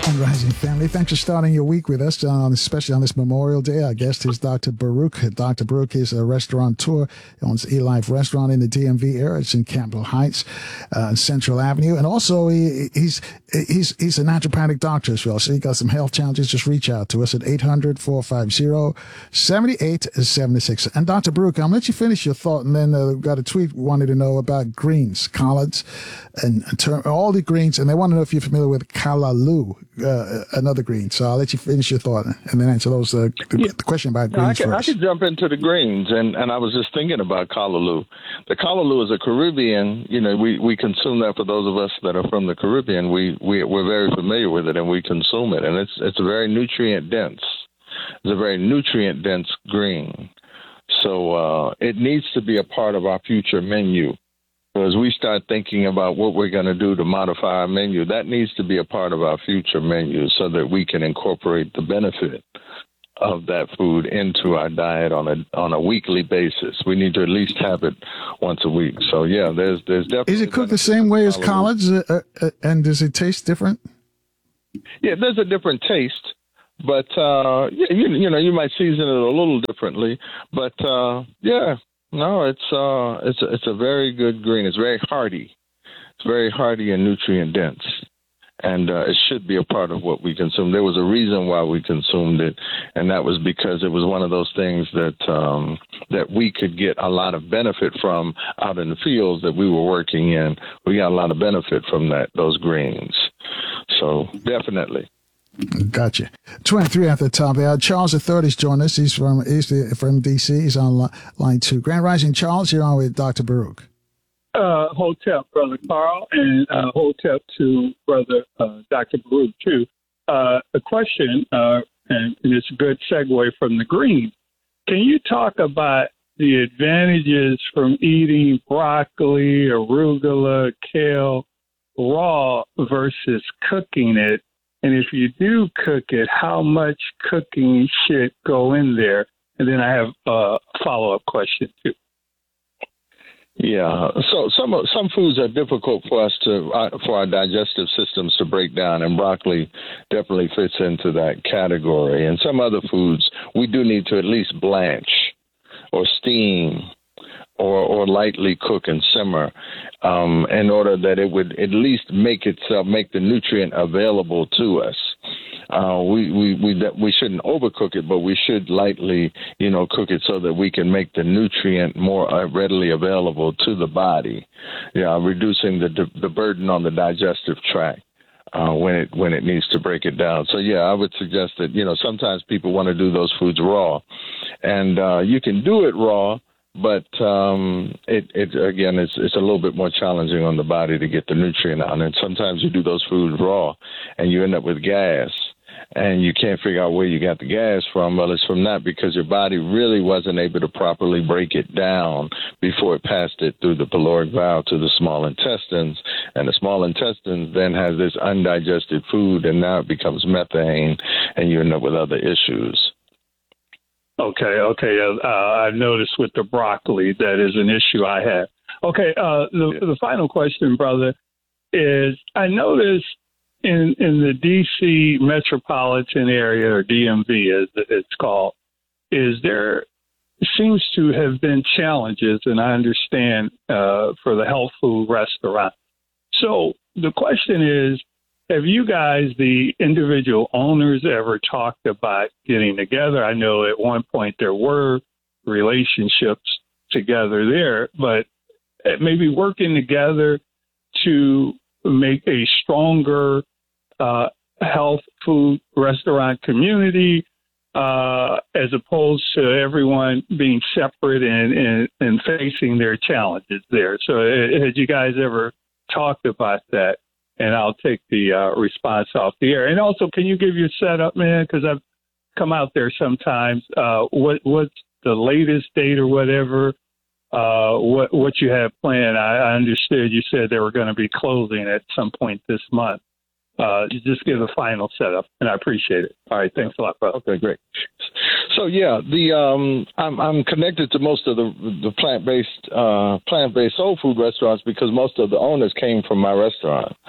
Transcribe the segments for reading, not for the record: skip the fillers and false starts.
And Rising family, thanks for starting your week with us, especially on this Memorial Day. Our guest is Dr. Baruch. Dr. Baruch is a restaurateur. He owns E-Life Restaurant in the DMV area. It's in Capitol Heights, Central Avenue. And also, he's a naturopathic doctor as well. So you got some health challenges, just reach out to us at 800-450-7876. And Dr. Baruch, I'll let you finish your thought. And then we've got a tweet wanted to know about greens, collards, and all the greens. And they want to know if you're familiar with callaloo. Another green. So I'll let you finish your thought and then answer those the question about greens first. I could jump into the greens, and I was just thinking about callaloo. The callaloo is a Caribbean. We consume that. For those of us that are from the Caribbean, we're very familiar with it, and we consume it, and it's very nutrient dense. It's a very nutrient dense green. So it needs to be a part of our future menu. As we start thinking about what we're going to do to modify our menu, that needs to be a part of our future menu so that we can incorporate the benefit of that food into our diet on a weekly basis. We need to at least have it once a week. So yeah, there's definitely. Is it cooked the same way as collards, and does it taste different? Yeah, there's a different taste, but you might season it a little differently, but yeah. No, it's a very good green. It's very hardy. It's very hardy and nutrient dense, and it should be a part of what we consume. There was a reason why we consumed it, and that was because it was one of those things that we could get a lot of benefit from out in the fields that we were working in. We got a lot of benefit from those greens. So definitely. Gotcha. 23 at the top. Charles III is joining us. He's from D.C. He's on line 2. Grand Rising, Charles. You're on with Dr. Baruch. Hotep, Brother Carl, and Hotep to Brother Dr. Baruch, too. A question, and it's a good segue from the green. Can you talk about the advantages from eating broccoli, arugula, kale raw versus cooking it? And if you do cook it, how much cooking should go in there? And then I have a follow-up question, too. Yeah, so some foods are difficult for us for our digestive systems to break down, and broccoli definitely fits into that category. And some other foods we do need to at least blanch or steam or lightly cook and simmer in order that it would at least make the nutrient available to us. We shouldn't overcook it, but we should lightly, cook it so that we can make the nutrient more readily available to the body, reducing the burden on the digestive tract. When it needs to break it down. So, yeah, I would suggest that, sometimes people want to do those foods raw. And you can do it raw, but it's a little bit more challenging on the body to get the nutrient out. And sometimes you do those foods raw and you end up with gas and you can't figure out where you got the gas from. Well, it's from that because your body really wasn't able to properly break it down before it passed it through the pyloric valve to the small intestines. And the small intestines then has this undigested food, and now it becomes methane, and you end up with other issues. Okay. I noticed with the broccoli, that is an issue I have. Okay, the final question, brother, is I noticed in the D.C. metropolitan area, or DMV as it's called, there seems to have been challenges, and I understand, for the health food restaurant. So the question is, have you guys, the individual owners, ever talked about getting together? I know at one point there were relationships together there, but maybe working together to make a stronger health food restaurant community, as opposed to everyone being separate and facing their challenges there. So had you guys ever talked about that? And I'll take the response off the air. And also, can you give your setup, man? Because I've come out there sometimes. What's the latest date or whatever? What you have planned? I understood you said they were going to be closing at some point this month. Just give the final setup, and I appreciate it. All right, thanks a lot, brother. Okay, great. So yeah, I'm connected to most of the plant-based soul food restaurants because most of the owners came from my restaurant.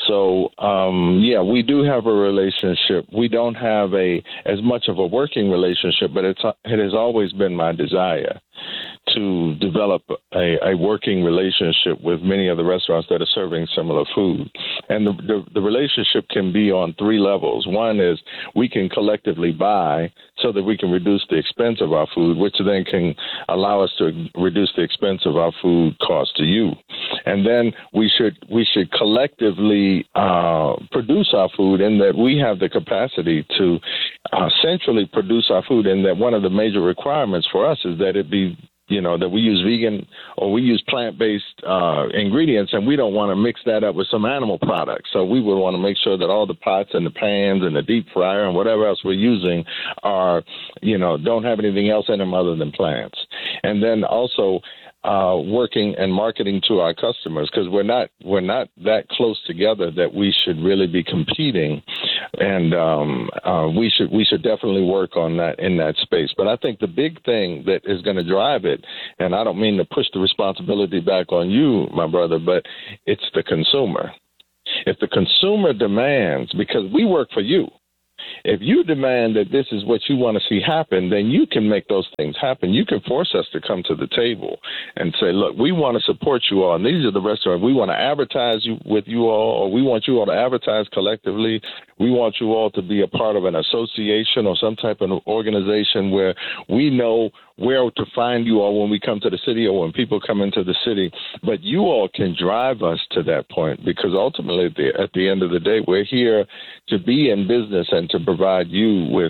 So, yeah, we do have a relationship. We don't have as much of a working relationship, but it has always been my desire to develop a working relationship with many of the restaurants that are serving similar food. And the relationship can be on three levels. One is we can collectively buy so that we can reduce the expense of our food, which then can allow us to reduce the expense of our food cost to you. And then we should collectively produce our food, in that we have the capacity to centrally produce our food, and that one of the major requirements for us is that it be, that we use vegan or we use plant-based ingredients, and we don't want to mix that up with some animal products. So we would want to make sure that all the pots and the pans and the deep fryer and whatever else we're using are, don't have anything else in them other than plants. And then also working and marketing to our customers, because we're not that close together that we should really be competing, and we should definitely work on that in that space. But I think the big thing that is going to drive it, and I don't mean to push the responsibility back on you, my brother, but it's the consumer. If the consumer demands, because we work for you, if you demand that this is what you want to see happen, then you can make those things happen. You can force us to come to the table and say, look, we want to support you all, and these are the restaurants. We want to advertise with you all, or we want you all to advertise collectively. We want you all to be a part of an association or some type of organization where we know where to find you all when we come to the city or when people come into the city. But you all can drive us to that point, because ultimately at the end of the day, we're here to be in business and to provide you with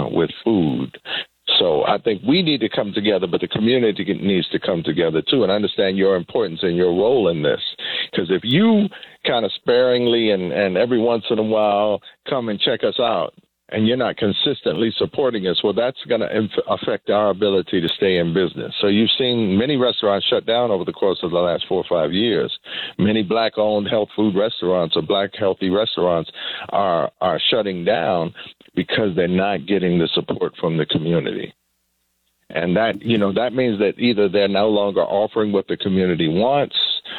food. So I think we need to come together, but the community needs to come together too, and understand your importance and your role in this. Because if you kind of sparingly and every once in a while come and check us out, and you're not consistently supporting us, well, that's going to affect our ability to stay in business. So you've seen many restaurants shut down over the course of the last 4 or 5 years. Many Black-owned health food restaurants or Black healthy restaurants are shutting down because they're not getting the support from the community. And that means that either they're no longer offering what the community wants,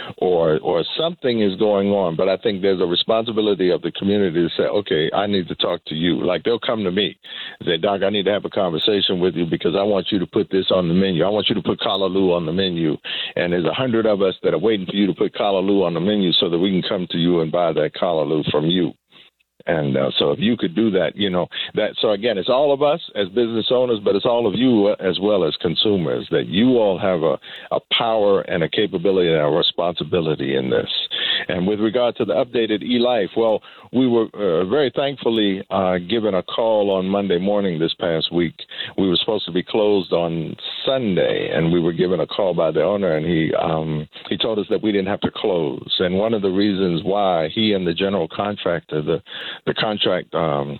or something is going on. But I think there's a responsibility of the community to say, okay, I need to talk to you. Like, they'll come to me and say, Doc, I need to have a conversation with you because I want you to put this on the menu. I want you to put callaloo on the menu. And there's 100 of us that are waiting for you to put callaloo on the menu so that we can come to you and buy that callaloo from you. And so if you could do that, so again, it's all of us as business owners, but it's all of you as well as consumers, that you all have a power and a capability and a responsibility in this. And with regard to the updated eLife, well, we were very thankfully given a call on Monday morning this past week. We were supposed to be closed on Sunday, and we were given a call by the owner, and he told us that we didn't have to close. And one of the reasons why, he and the general contractor, the contract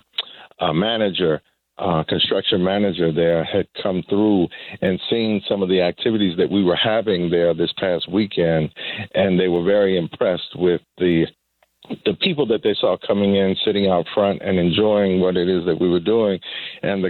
manager, construction manager there, had come through and seen some of the activities that we were having there this past weekend, and they were very impressed with the people that they saw coming in, sitting out front and enjoying what it is that we were doing. And the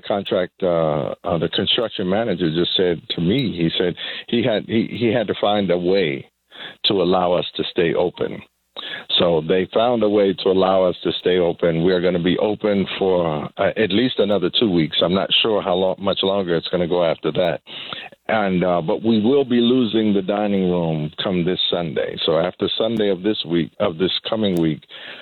construction manager just said to me, he said he had to find a way to allow us to stay open. So they found a way to allow us to stay open. We're going to be open for at least another 2 weeks. I'm not sure how much longer it's going to go after that. And but we will be losing the dining room come this Sunday. So after Sunday of this week, of this coming week,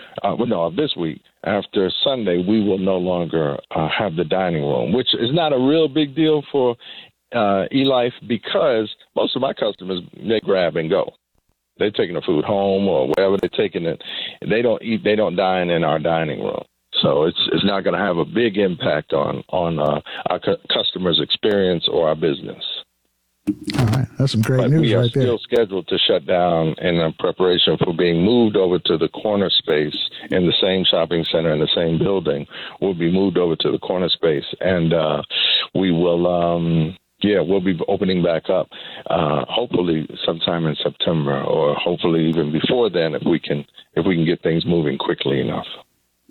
of this week, after Sunday, we will no longer have the dining room, which is not a real big deal for eLife, because most of my customers, they grab and go. They're taking the food home or wherever they're taking it. They don't eat. They don't dine in our dining room. So it's not going to have a big impact on our customers' experience or our business. All right, that's some great news right there. We are still scheduled to shut down in preparation for being moved over to the corner space in the same shopping center in the same building. We'll be moved over to the corner space, and we will. We'll be opening back up, hopefully sometime in September, or hopefully even before then, if we can get things moving quickly enough.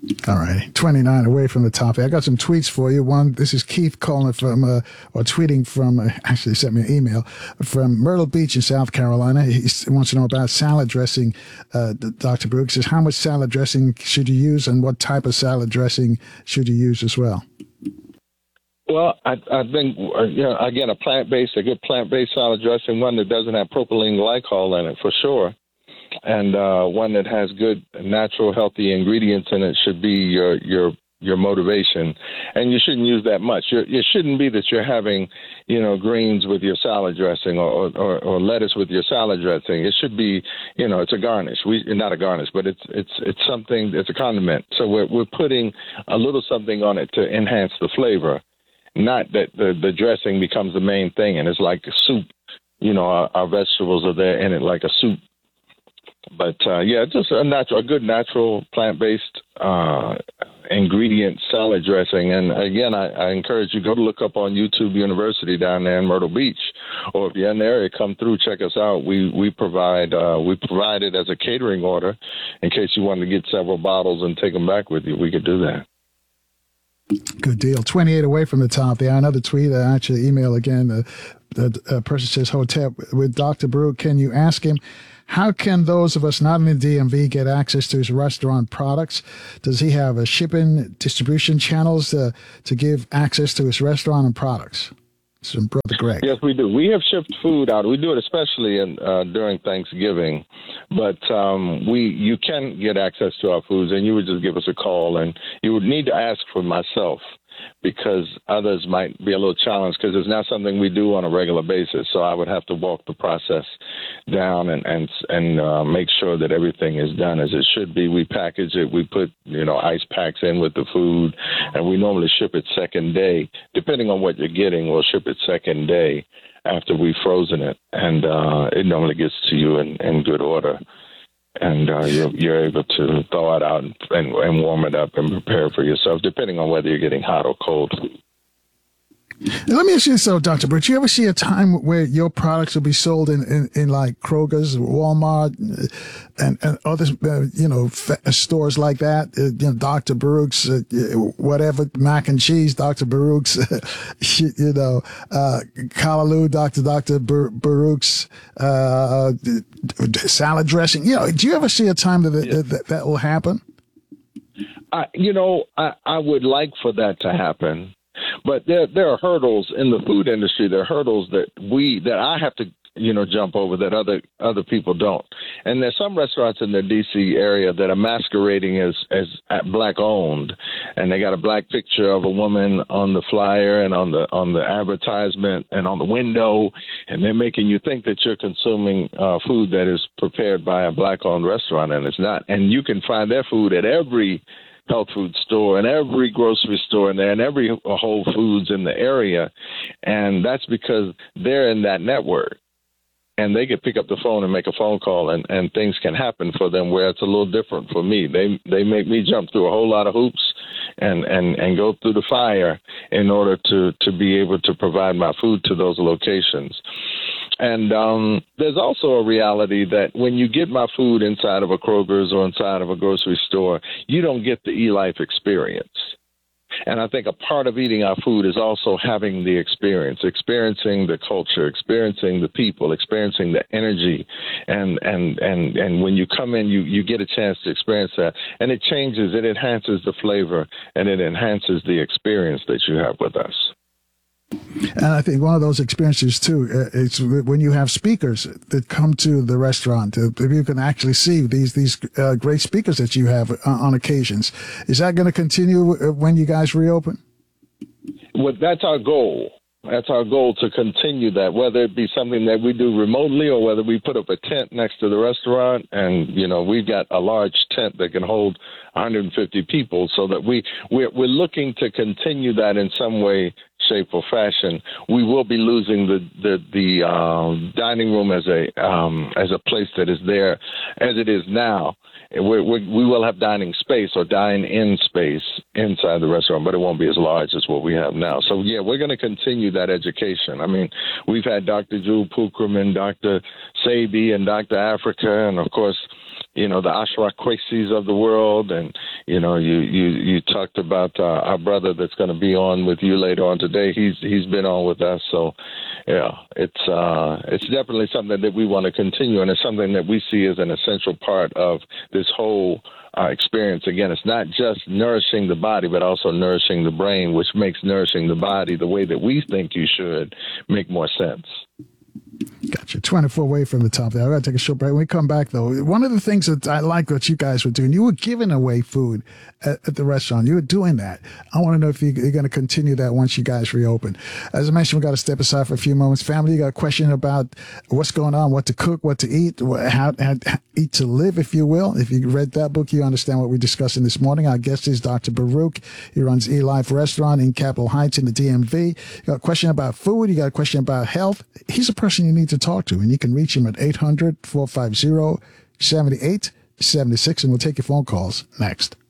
All right, 29 away from the topic. I got some tweets for you. One, this is Keith calling from, or tweeting from, actually sent me an email from Myrtle Beach in South Carolina. He wants to know about salad dressing. Dr. Baruch says, how much salad dressing should you use and what type of salad dressing should you use as well? Well, I think, again, a good plant-based salad dressing, one that doesn't have propylene glycol in it for sure. And one that has good, natural, healthy ingredients in it should be your motivation. And you shouldn't use that much. It shouldn't be that you're having, greens with your salad dressing or lettuce with your salad dressing. It should be, it's a garnish. Not a garnish, but it's something. It's a condiment. So we're putting a little something on it to enhance the flavor. Not that the dressing becomes the main thing and it's like a soup. Our vegetables are there in it like a soup. But just a good natural plant-based ingredient salad dressing. And again, I encourage you go to look up on YouTube University down there in Myrtle Beach, or if you're in the area, come through, check us out. We provide it as a catering order in case you wanted to get several bottles and take them back with you. We could do that. Good deal. 28 away from the top there. Another tweet, actually email again. The person says, Hotep, with Dr. Baruch, can you ask him, how can those of us not in the DMV get access to his restaurant products? Does he have a shipping distribution channels to give access to his restaurant and products? This is Brother Greg. Yes, we do. We have shipped food out. We do it especially during Thanksgiving. But you can get access to our foods, and you would just give us a call. And you would need to ask for myself, because others might be a little challenged because it's not something we do on a regular basis. So I would have to walk the process down and make sure that everything is done as it should be. We package it. We put, ice packs in with the food, and we normally ship it second day. Depending on what you're getting, we'll ship it second day after we've frozen it. And it normally gets to you in good order. And you're able to thaw it out and warm it up and prepare for yourself, depending on whether you're getting hot or cold food. Now, let me ask you this, Dr. Baruch. You ever see a time where your products will be sold in like Kroger's, Walmart, and other, stores like that? Dr. Baruch's, whatever, mac and cheese, Dr. Baruch's, Callaloo, Dr. Baruch's, salad dressing. Do you ever see a time that will happen? I would like for that to happen. But there are hurdles in the food industry. There are hurdles that I have to jump over that other people don't. And there's some restaurants in the D.C. area that are masquerading as black owned, and they got a black picture of a woman on the flyer and on the advertisement and on the window, and they're making you think that you're consuming food that is prepared by a black owned restaurant, and it's not. And you can find their food at every health food store and every grocery store in there and every Whole Foods in the area. And that's because they're in that network. And they can pick up the phone and make a phone call, and things can happen for them where it's a little different for me. They make me jump through a whole lot of hoops and go through the fire in order to be able to provide my food to those locations. And there's also a reality that when you get my food inside of a Kroger's or inside of a grocery store, you don't get the eLife experience. And I think a part of eating our food is also having the experience, experiencing the culture, experiencing the people, experiencing the energy. And when you come in, you get a chance to experience that. And it changes, it enhances the flavor, and it enhances the experience that you have with us. And I think one of those experiences, too, is when you have speakers that come to the restaurant. You can actually see these great speakers that you have on occasions. Is that going to continue when you guys reopen? Well, that's our goal. That's our goal, to continue that, whether it be something that we do remotely or whether we put up a tent next to the restaurant. And, we've got a large tent that can hold 150 people, so that we're looking to continue that in some way, shape, or fashion. We will be losing the dining room as a place that is there as it is now. We will have dining space or dine-in space inside the restaurant, but it won't be as large as what we have now. So, we're going to continue that education. I mean, we've had Dr. Jewel Pookrum and Dr. Sabi and Dr. Africa, and, of course, the Ashra Kwesi's of the world. And, you talked about our brother that's going to be on with you later on today. He's been on with us. So, yeah, it's definitely something that we want to continue, and it's something that we see as an essential part of this whole experience. Again, it's not just nourishing the body, but also nourishing the brain, which makes nourishing the body the way that we think you should make more sense. Gotcha. 24 away from the top there. I got to take a short break. When we come back, though, one of the things that I like what you guys were doing, you were giving away food at the restaurant. You were doing that. I want to know if you're going to continue that once you guys reopen. As I mentioned, we got to step aside for a few moments. Family, you got a question about what's going on, what to cook, what to eat, how eat to live, if you will. If you read that book, you understand what we're discussing this morning. Our guest is Dr. Baruch. He runs eLife Restaurant in Capitol Heights in the DMV. You got a question about food. You got a question about health. He's a person you need to talk to, and you can reach him at 800-450-7876, and we'll take your phone calls next.